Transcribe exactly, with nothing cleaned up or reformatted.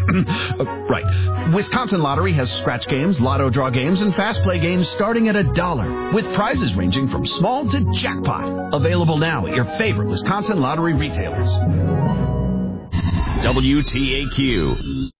Right. Wisconsin Lottery has scratch games, lotto draw games, and fast play games starting at a dollar, with prizes ranging from small to jackpot. Available now at your favorite Wisconsin Lottery retailers. W T A Q.